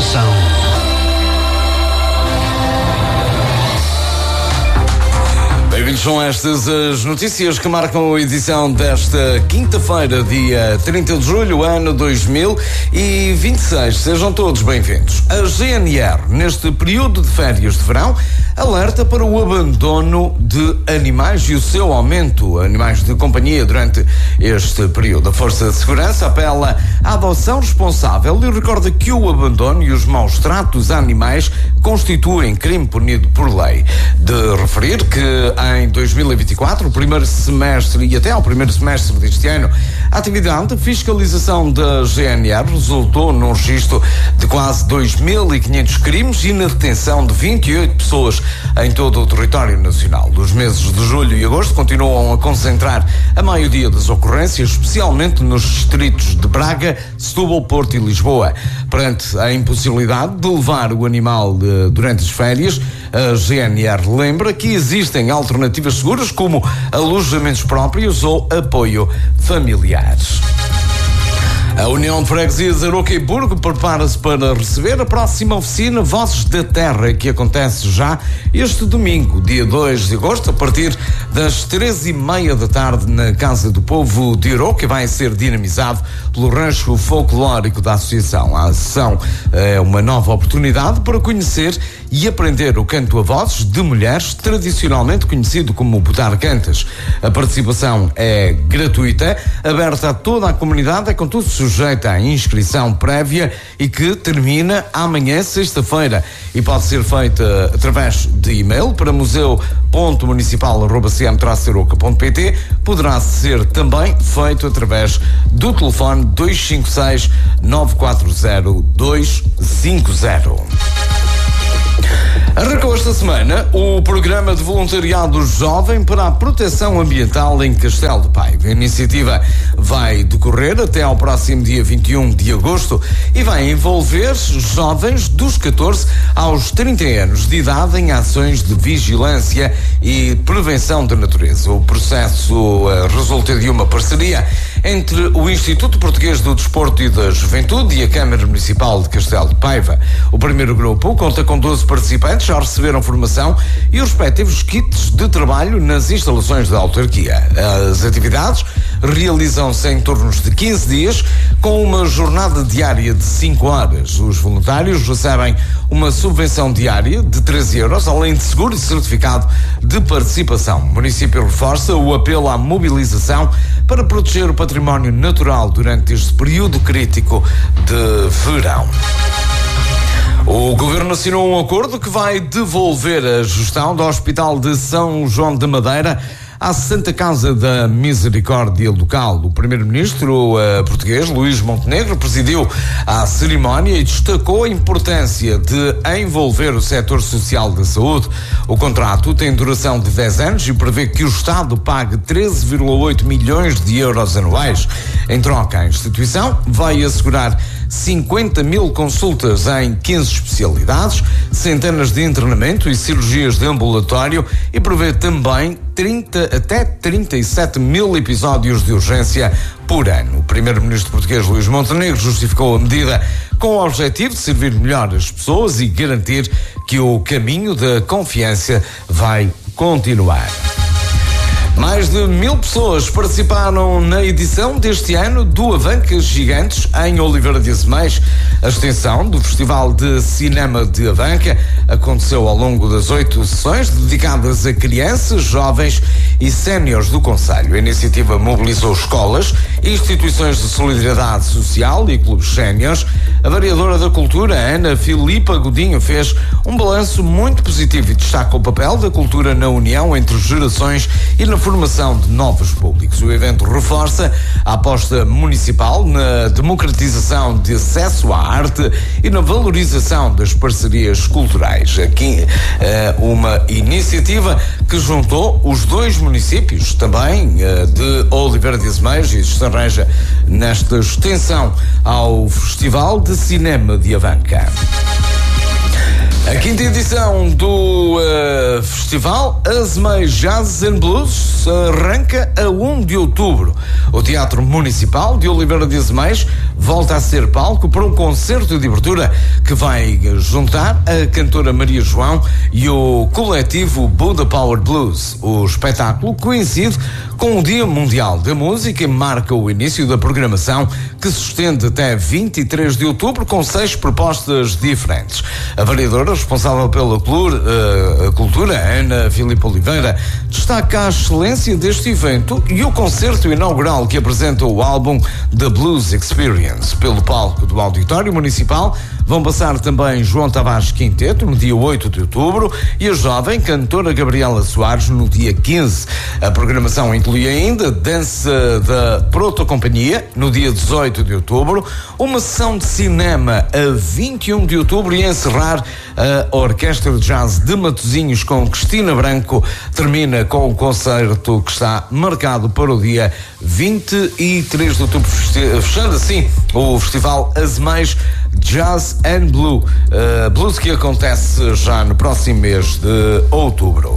Informação. Bem-vindos, são estas as notícias que marcam a edição desta quinta-feira, dia 30 de julho, ano 2026. Sejam todos bem-vindos. A GNR, neste período de férias de verão, alerta para o abandono de animais e o seu aumento, animais de companhia, durante este período. A Força de Segurança apela à adoção responsável e recorda que o abandono e os maus tratos a animais constituem crime punido por lei. De referir que em 2024, o primeiro semestre e até ao primeiro semestre deste ano, a atividade de fiscalização da GNR resultou num registro de quase 2.500 crimes e na detenção de 28 pessoas em todo o território nacional. Os meses de julho e agosto continuam a concentrar a maioria das ocorrências, especialmente nos distritos de Braga, Setúbal, Porto e Lisboa. Perante a impossibilidade de levar o animal durante as férias, a GNR lembra que existem alternativas seguras como alojamentos próprios ou apoio familiares. A União de Freguesias de Aroca e Burgo prepara-se para receber a próxima oficina Vozes da Terra, que acontece já este domingo, dia 2 de agosto, a partir das 3:30 da tarde na Casa do Povo de Aroca, que vai ser dinamizado pelo rancho folclórico da Associação. A sessão é uma nova oportunidade para conhecer e aprender o canto a vozes de mulheres, tradicionalmente conhecido como botar cantas. A participação é gratuita, aberta a toda a comunidade, é contudo sujeita à inscrição prévia e que termina amanhã, sexta-feira, e pode ser feita através de e-mail para museu.municipal@cm-aroca.pt. Poderá ser também feito através do telefone 256 940 250. Arrancou esta semana o programa de voluntariado jovem para a proteção ambiental em Castelo de Paiva. A iniciativa vai decorrer até ao próximo dia 21 de agosto e vai envolver jovens dos 14 aos 30 anos de idade em ações de vigilância e prevenção da natureza. O processo resulta de uma parceria entre o Instituto Português do Desporto e da Juventude e a Câmara Municipal de Castelo de Paiva. O primeiro grupo conta com 12 participantes, já receberam formação e os respectivos kits de trabalho nas instalações da autarquia. As atividades realizam-se em torno de 15 dias, com uma jornada diária de 5 horas. Os voluntários recebem uma subvenção diária de 13 euros, além de seguro e certificado de participação. O município reforça o apelo à mobilização para proteger o património natural durante este período crítico de verão. O Governo assinou um acordo que vai devolver a gestão do Hospital de São João de Madeira à Santa Casa da Misericórdia local. O primeiro-ministro português, Luís Montenegro, presidiu a cerimónia e destacou a importância de envolver o setor social da saúde. O contrato tem duração de 10 anos e prevê que o Estado pague 13,8 milhões de euros anuais. Em troca, a instituição vai assegurar 50.000 consultas em 15 especialidades, centenas de internamento e cirurgias de ambulatório e prevê também 30 até 37.000 episódios de urgência por ano. O primeiro-ministro português Luís Montenegro justificou a medida com o objetivo de servir melhor as pessoas e garantir que o caminho da confiança vai continuar. Mais de 1.000 pessoas participaram na edição deste ano do Avancas Gigantes em Oliveira de Azeméis. A extensão do Festival de Cinema de Avanca aconteceu ao longo das 8 sessões dedicadas a crianças, jovens e séniores do concelho. A iniciativa mobilizou escolas, instituições de solidariedade social e clubes séniores. A vereadora da Cultura, Ana Filipa Godinho, fez um balanço muito positivo e destaca o papel da cultura na união entre gerações e na formação de novos públicos. O evento reforça a aposta municipal na democratização de acesso à arte e na valorização das parcerias culturais. Aqui uma iniciativa que juntou os dois municípios, também de Oliveira de Azeméis e de Sanreja, nesta extensão ao Festival de Cinema de Avanca. A quinta edição do Festival Azeméis Jazz and Blues arranca a 1 de outubro. O Teatro Municipal de Oliveira de Azeméis volta a ser palco para um concerto de abertura que vai juntar a cantora Maria João e o coletivo Buda Power Blues. O espetáculo coincide com o Dia Mundial da Música e marca o início da programação, que se estende até 23 de outubro com 6 propostas diferentes. A vereadora responsável pela cultura, Ana Filipe Oliveira, destaca a excelência deste evento e o concerto inaugural que apresenta o álbum The Blues Experience. Pelo palco do Auditório Municipal vão passar também João Tavares Quinteto no dia 8 de outubro e a jovem cantora Gabriela Soares no dia 15. A programação inclui ainda dança da Protocompanhia no dia 18 de outubro, uma sessão de cinema a 21 de outubro e encerrar a Orquestra de Jazz de Matosinhos com Cristina Branco termina com o concerto que está marcado para o dia 23 de outubro, fechando assim o Festival Azemais Jazz and Blues, que acontece já no próximo mês de outubro.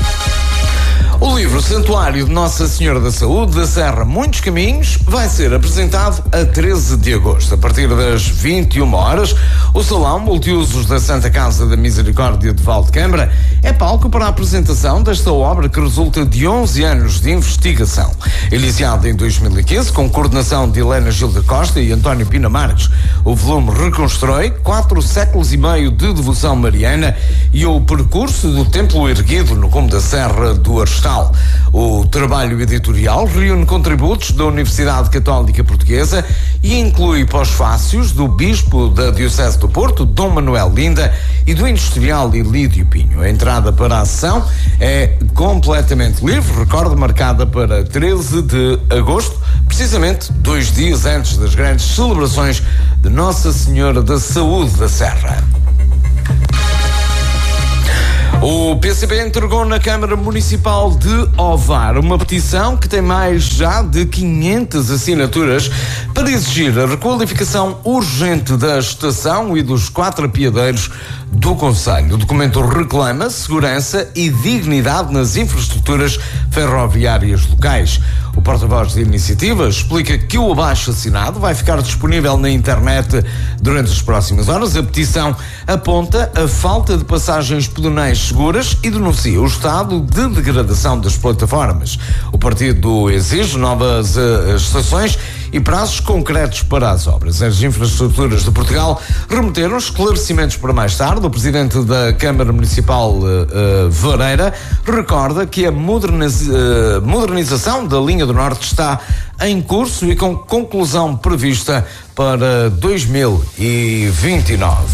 O livro Santuário de Nossa Senhora da Saúde da Serra Muitos Caminhos vai ser apresentado a 13 de agosto. A partir das 21 horas, o Salão Multiusos da Santa Casa da Misericórdia de Valdecâmara é palco para a apresentação desta obra que resulta de 11 anos de investigação. Iniciada em 2015, com coordenação de Helena Gilda Costa e António Pina Marques, o volume reconstrói 4 séculos e meio de devoção mariana e o percurso do templo erguido no cume da Serra do Arestal. O trabalho editorial reúne contributos da Universidade Católica Portuguesa e inclui pós-fácios do Bispo da Diocese do Porto, Dom Manuel Linda, e do industrial Ilídio Pinho. A entrada para a sessão é completamente livre, recordo, marcada para 13 de agosto, precisamente 2 dias antes das grandes celebrações de Nossa Senhora da Saúde da Serra. O PCP entregou na Câmara Municipal de Ovar uma petição que tem mais já de 500 assinaturas para exigir a requalificação urgente da estação e dos 4 apiadeiros do concelho. O documento reclama segurança e dignidade nas infraestruturas ferroviárias locais. O porta-voz da iniciativa explica que o abaixo-assinado vai ficar disponível na internet durante as próximas horas. A petição aponta a falta de passagens pedonais seguras e denuncia o estado de degradação das plataformas. O partido exige novas estações e prazos concretos para as obras. As infraestruturas de Portugal remeteram esclarecimentos para mais tarde. O presidente da Câmara Municipal, Vareira, recorda que a modernização da linha do Norte está em curso e com conclusão prevista para 2029.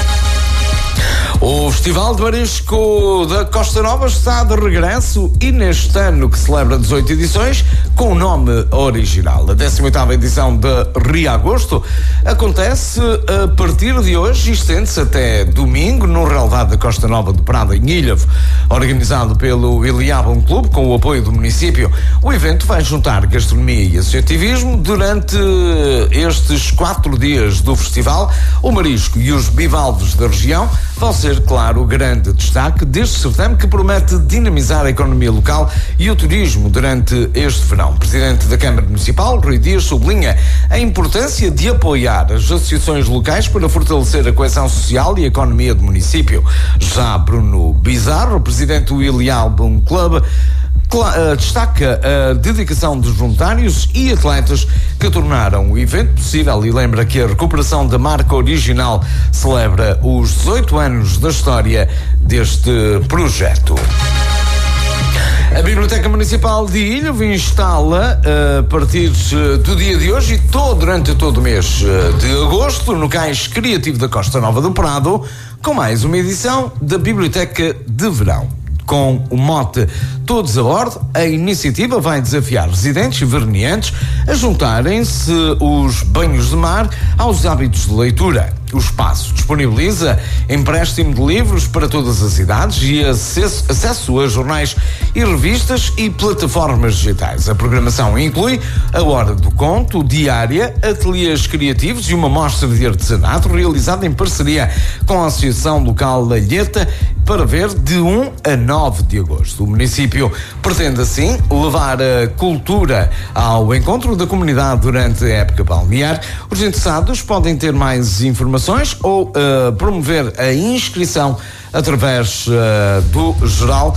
O Festival de Marisco da Costa Nova está de regresso e neste ano, que celebra 18 edições, com o nome original. A 18ª edição da Ria Agosto acontece a partir de hoje e estende-se até domingo no relevado da Costa Nova do Prado, em Ilhavo. Organizado pelo Iliabum Clube, com o apoio do município, o evento vai juntar gastronomia e associativismo. Durante estes 4 dias do festival, o marisco e os bivalves da região vão ser, claro, o grande destaque deste certame que promete dinamizar a economia local e o turismo durante este verão. O presidente da Câmara Municipal, Rui Dias, sublinha a importância de apoiar as associações locais para fortalecer a coesão social e a economia do município. Já Bruno Bizarro, presidente do Iliabum Clube, destaca a dedicação dos voluntários e atletas que tornaram o evento possível e lembra que a recuperação da marca original celebra os 18 anos da história deste projeto. A Biblioteca Municipal de Ilhavo instala, a partir do dia de hoje e durante todo o mês de agosto, no Cais Criativo da Costa Nova do Prado, com mais uma edição da Biblioteca de Verão. Com o mote Todos a Bordo, a iniciativa vai desafiar residentes e veraneantes a juntarem-se os banhos de mar aos hábitos de leitura. O espaço disponibiliza empréstimo de livros para todas as idades e acesso a jornais e revistas e plataformas digitais. A programação inclui a Hora do Conto, diária, ateliês criativos e uma mostra de artesanato realizada em parceria com a Associação Local Alheta para ver de 1 a 9 de agosto. O município pretende, assim, levar a cultura ao encontro da comunidade durante a época balnear. Os interessados podem ter mais informações ou promover a inscrição através do geral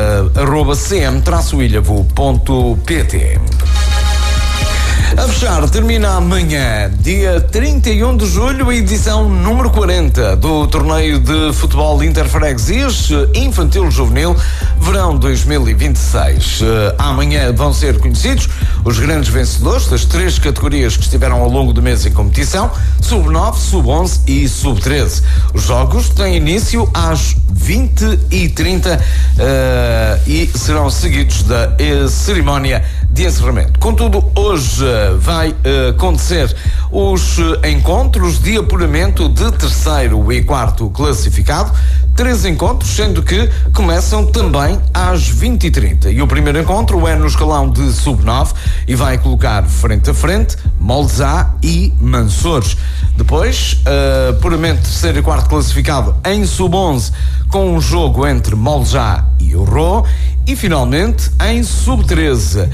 @cm-ilhavo.pt. A fechar, termina amanhã, dia 31 de julho, a edição número 40 do torneio de futebol Interfreguesias Infantil Juvenil Verão 2026. Amanhã vão ser conhecidos os grandes vencedores das 3 categorias que estiveram ao longo do mês em competição: Sub-9, Sub-11 e Sub-13. Os jogos têm início às 20h30 e serão seguidos da cerimónia de encerramento. Contudo, hoje vai acontecer os encontros de apuramento de 3º e 4º classificado. 3 encontros, sendo que começam também às 20h30. E o primeiro encontro é no escalão de Sub-9 e vai colocar frente a frente Molzá e Mansores. Depois, apuramento 3º e 4º classificado em Sub-11, com um jogo entre Molzá e o Rô. E finalmente, em Sub-13,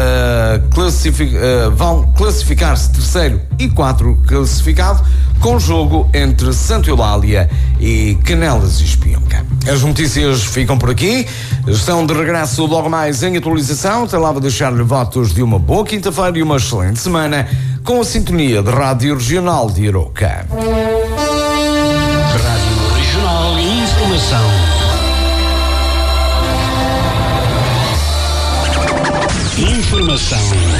vão classificar-se 3º e 4º classificado, com jogo entre Santa Eulália e Canelas e Espionca. As notícias ficam por aqui, estão de regresso logo mais em atualização. Até lá, vou deixar-lhe votos de uma boa quinta-feira e uma excelente semana com a sintonia de Rádio Regional de Arouca. Rádio Regional e Informação. Informação.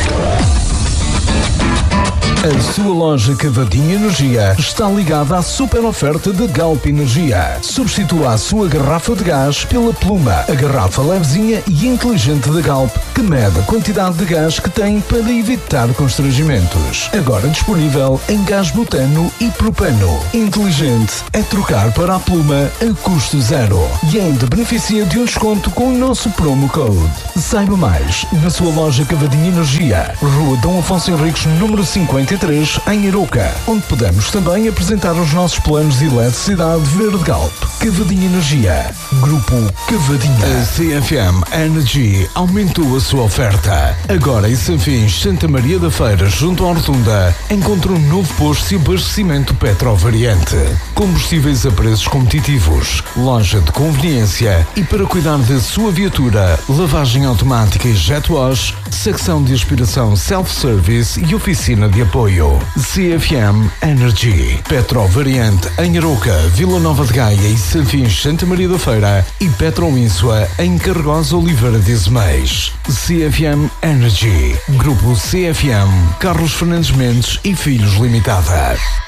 A sua loja Cavadinha Energia está ligada à super oferta de Galp Energia. Substitua a sua garrafa de gás pela Pluma, a garrafa levezinha e inteligente da Galp, que mede a quantidade de gás que tem para evitar constrangimentos. Agora disponível em gás butano e propano. Inteligente é trocar para a Pluma a custo zero. E ainda beneficia de um desconto com o nosso promo code. Saiba mais na sua loja Cavadinha Energia, Rua Dom Afonso Henriques, número 53, em Arouca, onde podemos também apresentar os nossos planos de eletricidade verde Galp. Cavadinha Energia, Grupo Cavadinha. A CFM Energy aumentou a sua oferta. Agora em Sanfins, Santa Maria da Feira, junto à Rotunda, encontra um novo posto de abastecimento Petrovariante. Combustíveis a preços competitivos, loja de conveniência e para cuidar da sua viatura, lavagem automática e jet wash, secção de aspiração self-service e oficina de apoio. CFM Energy, Petrovariante em Arouca, Vila Nova de Gaia e Sanfins, Santa Maria da Feira e Petroínsua em Carregosa, Oliveira de Azeméis. CFM Energy, Grupo CFM, Carlos Fernandes Mendes e Filhos Limitada.